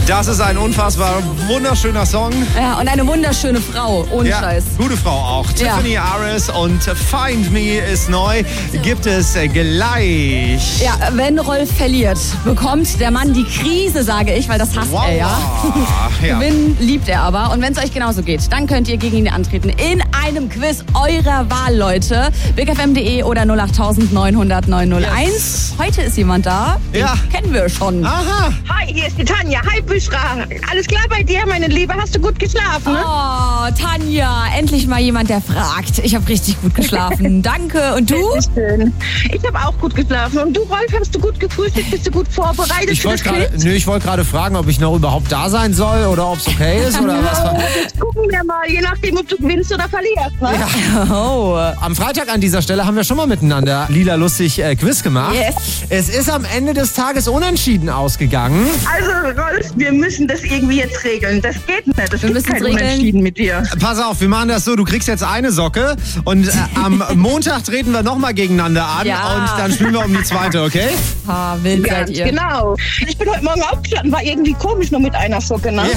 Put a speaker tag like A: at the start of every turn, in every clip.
A: Das ist ein unfassbar wunderschöner Song.
B: Ja, und eine wunderschöne Frau, ohne Scheiß.
A: Gute Frau auch.
B: Ja.
A: Tiffany Aris und Find Me ist neu. Gibt es gleich.
B: Ja, wenn Rolf verliert, bekommt der Mann die Krise, sage ich, weil das hasst er ja.
A: Ja.
B: Gewinnen liebt er aber. Und wenn es euch genauso geht, dann könnt ihr gegen ihn antreten in einem Quiz eurer Wahl, Leute. bigfm.de oder 08000 900 901.
A: Yes.
B: Heute ist jemand da, den kennen wir schon.
A: Aha.
C: Hi, hier ist die Tanja. Hi, Büschra. Alles klar bei dir, meine Liebe? Hast du gut geschlafen? Ne?
B: Oh, Tanja, endlich mal jemand, der fragt. Ich habe richtig gut geschlafen. Danke. Und du?
C: Schön. Ich habe auch gut geschlafen. Und du, Rolf, hast du gut gefrühstückt? Bist du gut vorbereitet
A: Ich
C: für das
A: wollte
C: Quiz?
A: gerade fragen, ob ich noch überhaupt da sein soll oder ob es okay ist oder was.
C: Jetzt gucken wir mal, je nachdem, ob du gewinnst oder verlierst. Ne?
B: Oh.
A: Am Freitag an dieser Stelle haben wir schon mal miteinander Lila lustig Quiz gemacht.
B: Yes.
A: Es ist am Ende des Tages unentschieden ausgegangen.
C: Also, Rolf, wir müssen das irgendwie jetzt regeln. Das geht nicht. Das gibt kein
B: regeln.
C: Unentschieden mit dir.
A: Pass auf, wir machen das so, du kriegst jetzt eine Socke und am Montag treten wir nochmal gegeneinander an und dann spielen wir um die zweite, okay?
B: Wild seid
C: Ganz
B: ihr.
C: genau. Ich bin heute Morgen aufgestanden, war irgendwie komisch nur mit einer Socke, ne?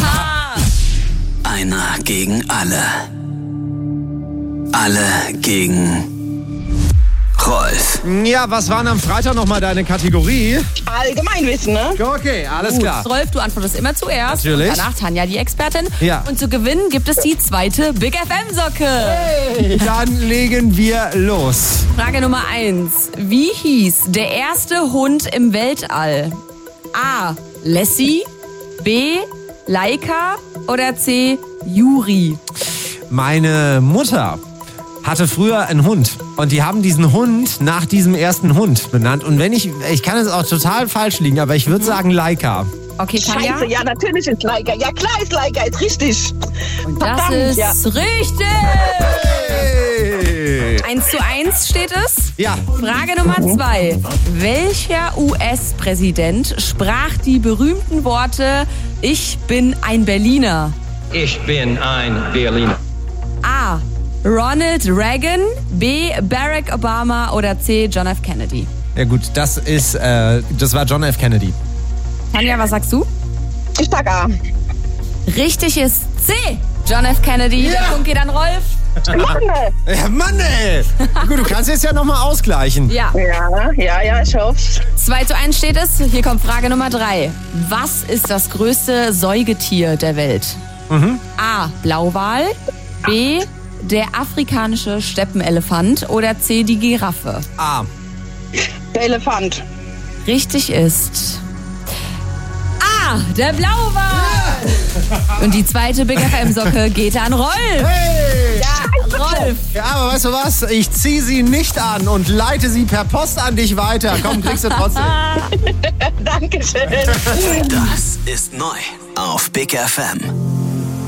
D: Einer gegen alle. Alle gegen Rolf.
A: Ja, was waren am Freitag nochmal deine Kategorie?
C: Allgemeinwissen, ne?
A: Okay, alles klar.
B: Rolf, du antwortest immer zuerst.
A: Natürlich.
B: Und danach Tanja, die Expertin.
A: Ja.
B: Und zu gewinnen gibt es die zweite Big FM-Socke.
A: Hey, dann legen wir los.
B: Frage Nummer 1. Wie hieß der erste Hund im Weltall? A. Lassie, B. Laika oder C. Yuri?
A: Meine Mutter hatte früher einen Hund und die haben diesen Hund nach diesem ersten Hund benannt. Und wenn ich kann es auch total falsch liegen, aber ich würde sagen Laika.
B: Okay, Tanja.
C: Scheiße, ja, natürlich ist Laika. Ja, klar ist Laika, ist richtig.
B: Und das
C: Verdammt,
B: ist
C: ja.
B: richtig.
A: Hey.
B: 1:1 steht es.
A: Ja.
B: Frage Nummer 2. Welcher US-Präsident sprach die berühmten Worte Ich bin ein Berliner?
E: Ich bin ein Berliner.
B: A. Ronald Reagan, B. Barack Obama oder C. John F. Kennedy?
A: Ja gut, das war John F. Kennedy.
B: Tanja, was sagst du?
C: Ich sag A.
B: Richtig ist C. John F. Kennedy. Der Punkt geht an Rolf.
C: Mann,
A: Ja, Mann, ey. Gut, du kannst jetzt ja nochmal ausgleichen.
B: Ja.
C: ja, ich hoff's.
B: 2:1 steht es. Hier kommt Frage Nummer 3. Was ist das größte Säugetier der Welt? A. Blauwal, B. der afrikanische Steppenelefant oder C. die Giraffe?
A: A.
C: Der Elefant.
B: Richtig ist A. der Blauwal. Und die zweite Big FM-Socke geht an Rolf.
A: Hey!
B: Rolf.
A: Ja, aber weißt du was? Ich ziehe sie nicht an und leite sie per Post an dich weiter. Komm, kriegst du trotzdem.
C: Dankeschön.
D: Das ist neu auf Big FM.